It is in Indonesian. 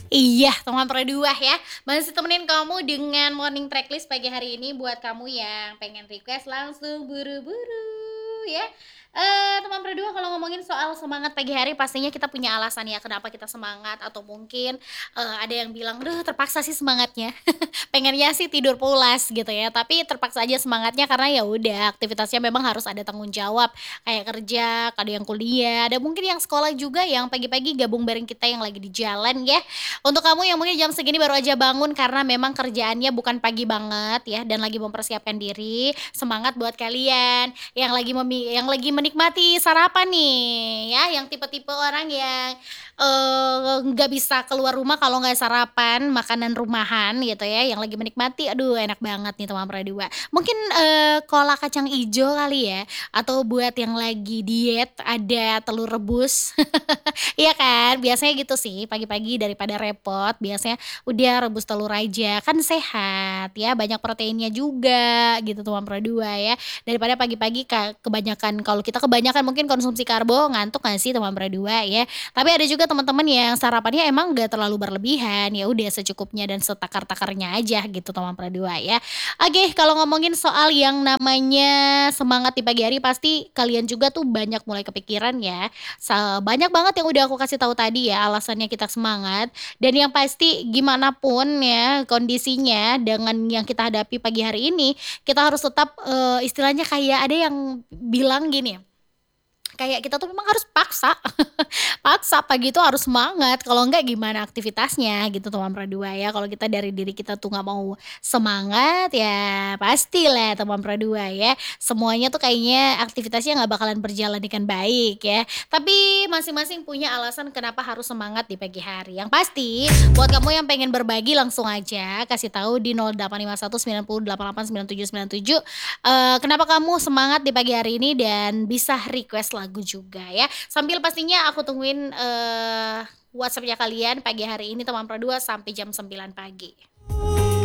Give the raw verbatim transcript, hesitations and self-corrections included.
Iya, teman Pro2 ya, masih temenin kamu dengan morning tracklist pagi hari ini buat kamu yang pengen request langsung buru-buru ya. Eee, teman Pro2 kalau ngomongin soal semangat pagi hari pastinya kita punya alasan ya kenapa kita semangat atau mungkin, eee, ada yang bilang, "Duh terpaksa sih semangatnya." Pengennya sih tidur pulas gitu ya, tapi terpaksa aja semangatnya karena ya udah aktivitasnya memang harus ada tanggung jawab, kayak kerja, ada yang kuliah, ada mungkin yang sekolah juga yang pagi-pagi gabung bareng kita yang lagi di jalan ya. Untuk kamu yang mungkin jam segini baru aja bangun karena memang kerjaannya bukan pagi banget ya dan lagi mempersiapkan diri, semangat buat kalian yang lagi memi yang lagi menikmati sarapan nih ya, yang tipe-tipe orang yang, eee, nggak bisa keluar rumah kalau nggak sarapan makanan rumahan gitu ya, yang lagi menikmati, aduh enak banget nih teman Pro2. Mungkin, eee, kolak kacang ijo kali ya, atau buat yang lagi diet ada telur rebus. Iya kan? Biasanya gitu sih, pagi-pagi daripada repot, biasanya udah rebus telur aja, kan sehat ya, banyak proteinnya juga gitu teman Pro2 ya. Daripada pagi-pagi ka kebanyakan kalau kita kebanyakan mungkin konsumsi karbo, ngantuk nggak sih teman Pro2 ya. Tapi ada juga teman-teman yang sarapannya emang nggak terlalu berlebihan, ya udah secukupnya dan setakar-takarnya aja gitu teman Pro2 ya. Oke, kalau ngomongin soal yang namanya semangat di pagi hari pasti kalian juga tuh banyak mulai kepikiran ya, sa banyak banget yang udah aku kasih tahu tadi ya alasannya kita semangat, dan yang pasti gimana pun ya kondisinya dengan yang kita hadapi pagi hari ini, kita harus tetap, eee, istilahnya kayak ada yang bilang gini, kayak kita tuh memang harus paksa, paksa pagi itu harus semangat, kalau enggak gimana aktivitasnya gitu teman Pro2 ya. Kalau kita dari diri kita tuh nggak mau semangat, ya pastilah teman Pro2 ya, semuanya tuh kayaknya aktivitasnya nggak bakalan berjalan dengan baik ya. Tapi masing-masing punya alasan kenapa harus semangat di pagi hari. Yang pasti buat kamu yang pengen berbagi langsung aja kasih tahu di nol delapan lima satu sembilan nol delapan delapan sembilan tujuh sembilan tujuh, eee, kenapa kamu semangat di pagi hari ini dan bisa request lagu juga ya. Sambil pastinya aku tungguin, eee, WhatsApp-nya kalian pagi hari ini teman Pro2 sampai jam sembilan pagi.